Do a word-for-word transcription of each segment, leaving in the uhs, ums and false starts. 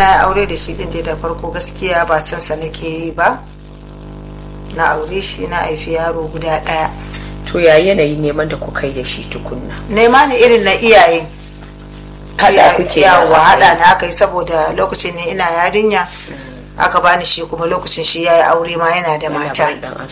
na aure da shi din da farko gaskiya ba san sa nake yi ba, na aure shi na haifi yaro guda ɗaya. To ya yanayi neman da kuka yi da shi tukunna? Nema ne irin na iyaye. Hada kuke yawa hada na aka yi saboda lokacin ne ina yarinya aka bani shi kuma lokacin shi yayi aure ma yana da mata.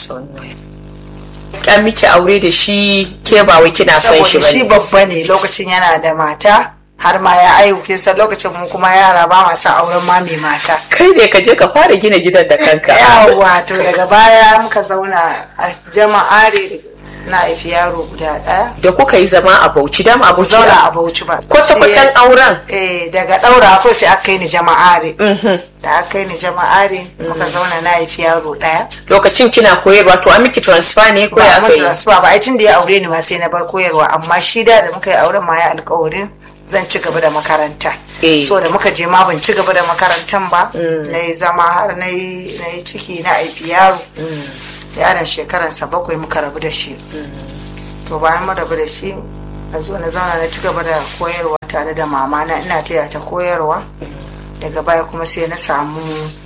Kan miki aure da shi ke ba wai kina son shi bane? Shi babba ne lokacin yana da mata har ma ya aihu, kin san lokacin mu kuma yara ba ma sa auren ma mai mata. Kai ne ka je ka fara gina gidan da kanka. Yawa to daga baya muka zauna a jama'are na haifi yaro guda ɗaya. Da kuka yi zama a Bauchi, dama a Bauchi? Zauna a Bauchi ba. Kwata-kwatan auren? Eh, daga ɗaura ko sai aka yi ni jama'are. Da aka yi ni jama'are muka zauna na haifi yaro ɗaya. Lokacin kina koyarwa to an miki transfer ne ko ya kai? Ba transfer ba, ai tun da ya aure ni ma sai na bar koyarwa, amma shi da da muka yi auren ma ya alƙawarin zan ci gaba da makaranta. So da muka je ma ban ci gaba da makarantan ba, na yi zama har na yi ciki na haifi yaro. Yaron shekaransa bakwai muka rabu da shi. To bayan mu rabu da shi a zo na zauna na ci gaba da koyarwa tare da mama na, ina taya ta koyarwa. Daga baya kuma sai na samu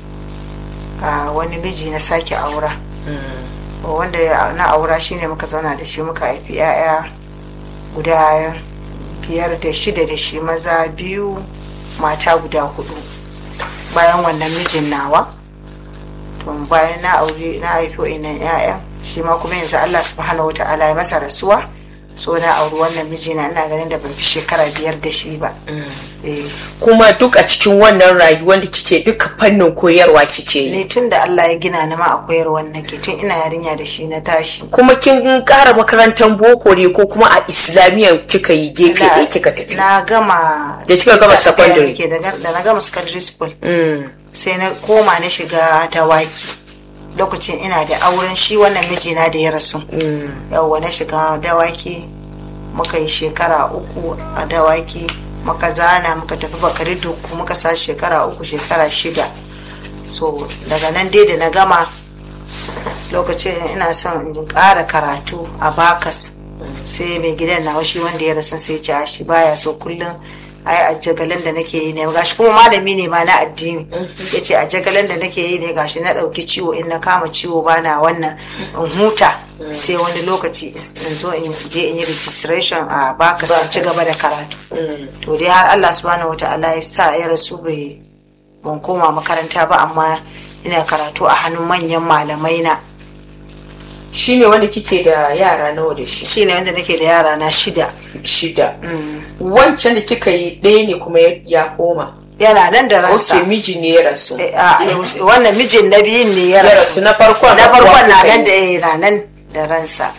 wani miji na sake aura, wanda na aura shine muka zauna da shi muka haifi yaya guda biyar da shida da shi, maza biyu mata guda hudu. Bayan wannan mijin nawa, to bayan na aure na haifo inan ƴaƴan, shi ma kuma yanzu Allah subhanahu wata'ala ya masa rasuwa, so na auri wannan mijina ina ganin da ban fi shekara biyar da shi ba. Kuma duk a cikin wannan rayuwar da kike duka fannin koyarwa kike yi? Ni tun da Allah ya gina ni ma a koyarwa nake, tun ina yarinya da shi na tashi. Kuma kin ƙara makarantar boko ne ko kuma a islamiyyar kika yi gefe ɗaya kika tafi? Na gama da kika gama secondary? Da na gama secondary school sai na koma na shiga dawaki. Lokacin ina da auren shi wannan mijina da ya rasu. Yawwa na shiga dawaki, muka yi shekara uku a dawaki, muka zana muka tafi Bakari Dukku, muka sa shekara uku shekara shida. So daga nan dai da na gama, lokacin ina son in ƙara karatu a Bakas, sai mai gidan na shi wanda ya rasu sai ce shi baya so kullum ai a jagalan da nake yi ne, gashi kuma malami ne ma na addini, yace a jagalan da nake yi ne gashi na dauki ciwo, in na kama ciwo bana wannan in huta, sai wani lokaci in zo in je in yi registration a baka sai ci gaba da karatu. To dai har Allah subhanahu wataala ya sa ya rasu bai ban koma makaranta ba, amma ina karatu a hannun manyan malamai na. Shine wanda kike da yara nawa da shi? Shine wanda nake da yara na shida. Shida. Wancan da kika yi ɗaya ne kuma ya koma? Yana nan da ransa. Ok, miji ne ya rasu. Wannan mijin na biyun ne ya rasu. Na farkon na farkon na nan da yana nan da ransa.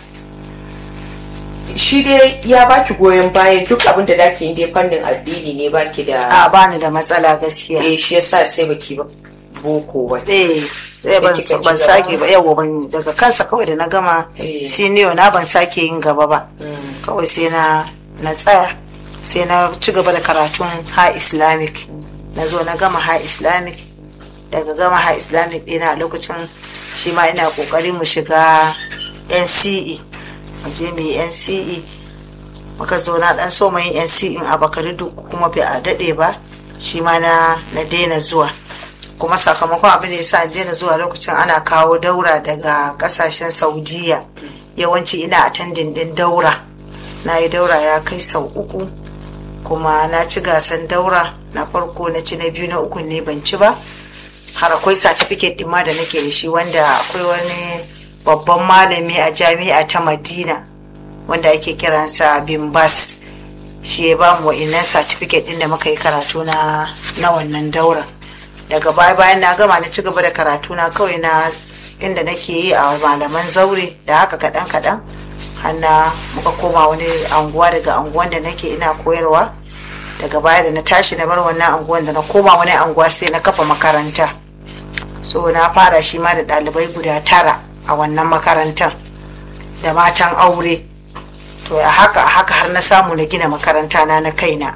Shi dai ya baki goyon bayan duk abin da dake yi dai fannin addini ne, baki da? A bani da matsala gaskiya. Eh shi yasa sai baki ba boko ba. Eh sai ban ban sake ba, yawa ban daga kansa kawai da na gama senior na ban sake yin gaba ba. Kawai sai na na tsaya, sai na ci gaba da karatun ha Islamic. Na zo na gama ha Islamic, daga gama ha Islamic ɗina a lokacin shi ma ina kokari mu shiga N C E, mu je mu yi N C E. Muka zo na dan so mai N C E a Bakari Dukku kuma bai a dade ba, shi ma na na daina zuwa. Kuma sakamakon abin da yasa daina zuwa lokacin ana kawo daura daga kasashen Saudiya, yawanci ina attending din daura. Na yi daura ya kai sau uku, kuma na ci gasan daura na farko, na ci na biyu, na uku ne ban ci ba. Har akwai certificate din ma da nake da shi, wanda akwai wani babban malami a jami'a ta Madina wanda ake kiransa Bimbas, shi ya ba mu wa'innan certificate din da muka yi karatu na na wannan daura. Daga baya bayan na gama na ci gaba da karatu na kawai na inda nake yi a malaman zaure da haka kaɗan kaɗan, hanna muka koma wani anguwa daga anguwan da nake ina koyarwa. Daga baya da na tashi na bar wannan anguwan da na koma wani anguwa sai na kafa makaranta. So na fara shi ma da ɗalibai guda tara a wannan makarantar da matan aure. To a haka a haka har na samu na gina makaranta na na kaina.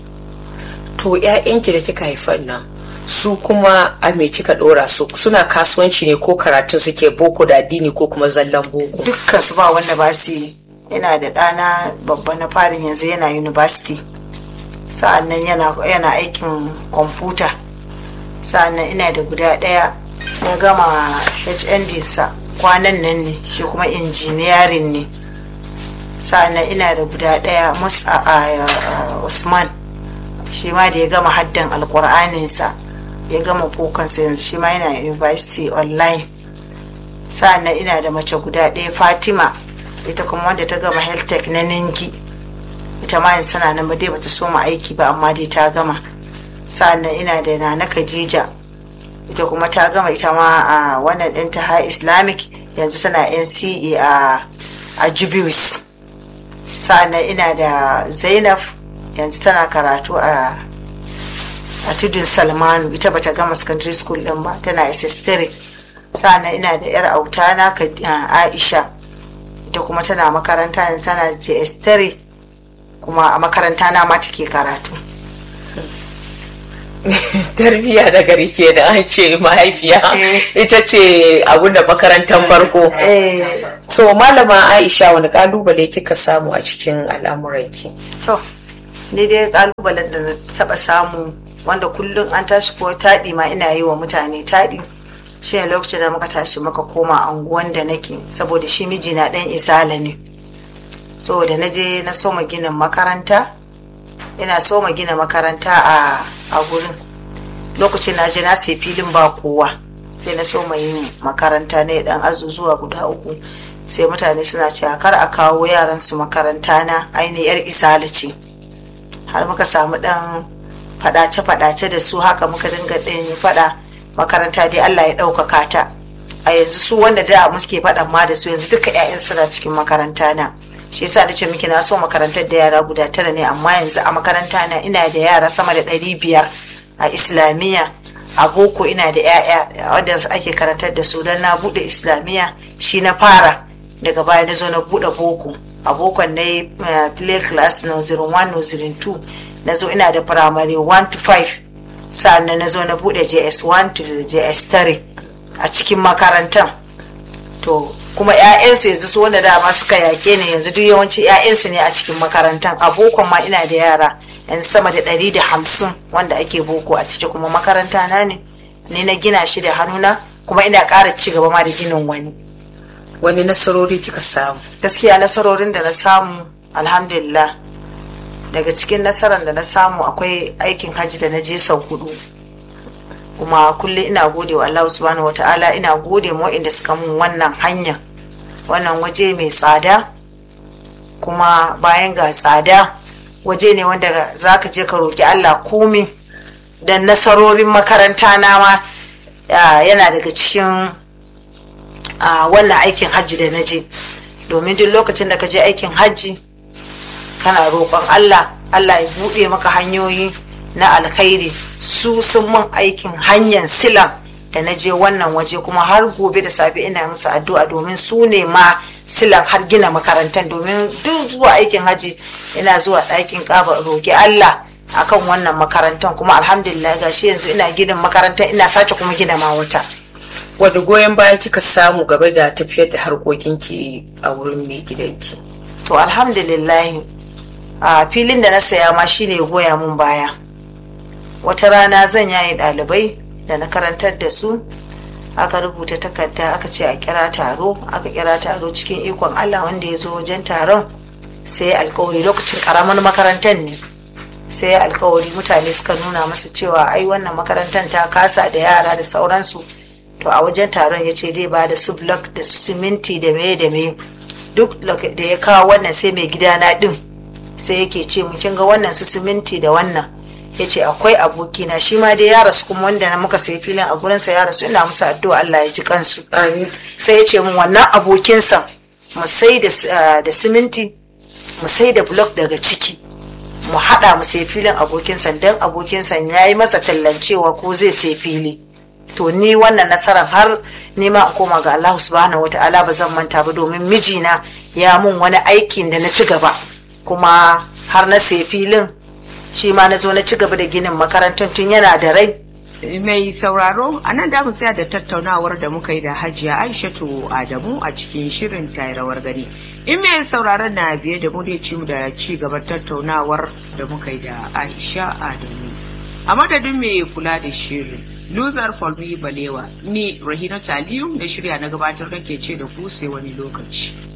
To ƴaƴanki da kika haifan nan su kuma a me kika dora su? Suna kasuwanci ne ko karatun suke boko da addini ko kuma zallan boko? Dukkan su ba wanda ba su yi. Ina da ɗana babba na farin yanzu yana university, sa'an nan yana yana aikin kwamfuta, sa'annan ina da guda ɗaya ya gama H N D sa kwanan nan ne, shi kuma injiniyarin ne. sa'annan ina da guda ɗaya Musa Usman, shi ma da ya gama haddan alƙur'aninsa ya gama kokansa yanzu, shi ma yana university online. sa'annan ina da mace guda ɗaya Fatima, ita kuma wanda ta gama health tech na Ningi, ita ma yanzu tana nan ba dai bata soma aiki ba amma dai ta gama. sa'annan ina da Nana Khadija, ita kuma ta gama ita ma a wannan ɗinta ha Islamic, yanzu tana N C E a a Jubius. sa'annan ina da Zainab, yanzu tana karatu a a Tudun Salmanu, ita bata gama secondary school din ba, tana S S three. sa'annan ina da yar autana Aisha, ita kuma tana makaranta yanzu tana J S three, kuma a makaranta na ma take karatu. Tarbiyya da gari ke da an ce mahaifiya ita ce abun da makarantar farko. To malama Aisha, wani kalubale kika samu a cikin al'amuranki? To ni dai kalubalen da na taba samu wanda kullum an tashi ko taɗi ma ina yi wa mutane taɗi, shi ne lokacin da muka tashi muka koma anguwan da nake, saboda shi mijina ɗan Isala ne. So da na je na soma ginin makaranta, ina soma gina makaranta a a gurin, lokacin na je na sai filin ba kowa, sai na soma yin makaranta ne dan azuzuwa guda uku. Sai mutane suna cewa kar a kawo yaran su makaranta na, aini yar Isala ce. Har muka samu dan fadace fadace da su, haka muka dinga ɗin fada. Makaranta dai Allah ya ɗaukaka ta, a yanzu su wanda da muke faɗan ma da su yanzu duka 'ya'yan suna cikin makaranta na. Shi yasa nace miki na so makarantar da yara guda tara ne, amma yanzu a makaranta na ina da yara sama da ɗari biyar a Islamiyya. A boko ina da 'ya'ya wanda ake karantar da su, don na buɗe Islamiyya shi na fara, daga baya na zo na buɗe boko. A bokon na yi play class nursery one nursery two, na zo ina da primary one to five, sa'annan na zo na buɗe J S one to J S three a cikin makarantar. To kuma 'ya'yansu yanzu su wanda dama suka yaƙe ne yanzu duk yawanci 'ya'yansu ne a cikin makarantar. A bokon ma ina da yara yan sama da ɗari da hamsin wanda ake boko a ciki, kuma makaranta na ne, ni na gina shi da hannuna, kuma ina ƙara ci gaba ma da ginin wani. Wani nasarori kika samu? Gaskiya nasarorin da na samu alhamdulillah, daga cikin nasarar da na samu akwai aikin hajji da na je sau hudu, kuma kullum ina gode wa Allah subhanahu wata'ala, ina gode ma inda suka mun wannan hanya, wannan waje mai tsada, kuma bayan ga tsada waje ne wanda za ka je ka roƙi Allah komi. Dan nasarorin makaranta na ma yana daga cikin wannan aikin hajji da na je, domin duk lokacin da ka je aikin hajji kana roƙon Allah, Allah ya buɗe maka hanyoyi na alkhairi. Su sun mun aikin hanyar silan da na je wannan waje, kuma har gobe da safe ina musu addu'a, domin su ne ma silan har gina makarantar. Domin duk zuwa aikin hajji ina zuwa ɗakin ƙaba roƙi Allah akan wannan makarantar, kuma alhamdulillah gashi yanzu ina ginin makarantar, ina sake kuma gina ma wata. Wadda goyon baya kika samu gaba da tafiyar da harkokinki a wurin mai gidanki? To alhamdulillah, a filin da na saya ma shine goya mun baya. Wata rana zan yaye ɗalibai da na karantar da su, aka rubuta takarda aka ce a kira taro, aka kira taro cikin ikon Allah wanda ya zo wajen taron sai alkawari, lokacin karamar makarantar ne, sai alkawari mutane suka nuna masa cewa ai wannan makarantar ta kasa da yara da sauransu. To a wajen taron ya ce dai ba da su block da su siminti da me da me, duk da ya kawo wannan sai mai gidana din sai yake ce mun kin ga wannan su siminti da wannan, ya ce akwai abokina shi ma dai ya rasu, kuma wanda na muka sai filin a gurinsa ya rasu, ina musu addu'a Allah ya ji kansu. Sai ya ce mun wannan abokinsa mu sai da siminti, mu sai da block daga ciki, mu haɗa mu sai filin abokinsa, dan abokinsa ya yi masa tallancewa ko zai sai fili. To ni wannan nasarar har nema in koma ga Allah subhanahu wata'ala ba zan manta ba, domin mijina ya mun wani aikin da na ci gaba, kuma har na sai filin shi ma na zo na ci gaba da ginin makarantar tun yana da rai. Mai sauraro, a nan da mu tsaya da tattaunawar da muka yi da Hajiya Aishatu Adamu a cikin shirin tayi rawar gani. In mai sauraron na biye da mu dai ci mu da ci gaban tattaunawar da muka yi da Aisha Adamu. a madadin mai kula da shirin Luzar Falmi Balewa, ni Rahina Taliyu da shirya na gabatar nake ce da ku sai wani lokaci.